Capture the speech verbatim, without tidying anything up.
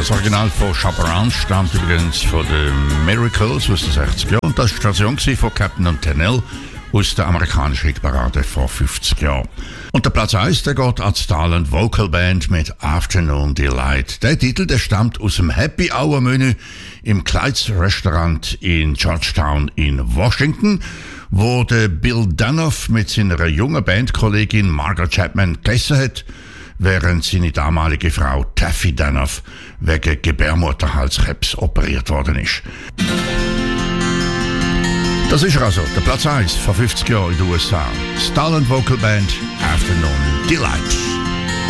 Das Original von Chaperone stammt übrigens von den Miracles aus den sechziger Jahren und das war die Version von Captain und Tennille aus der amerikanischen Hitparade vor fünfzig Jahren. Und der Platz eins, der geht an die Talent Vocal Band mit Afternoon Delight. Der Titel, der stammt aus dem Happy Hour Menü im Clyde's Restaurant in Georgetown in Washington, wo der Bill Danoff mit seiner jungen Bandkollegin Margaret Chapman gegessen hat, während seine damalige Frau Taffy Danoff wegen Gebärmutterhalskrebs operiert worden ist. Das ist also der Platz eins vor fünfzig Jahren in den U S A. Talent Vocal Band Afternoon Delight.